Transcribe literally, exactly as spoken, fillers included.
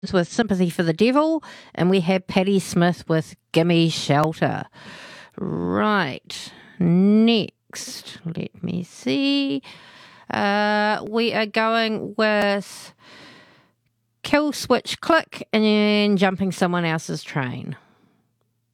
with Sympathy for the Devil, and we have Patti Smith with Gimme Shelter. Right, next, let me see. Uh, we are going with Kill Switch Click and then Jumping Someone Else's Train.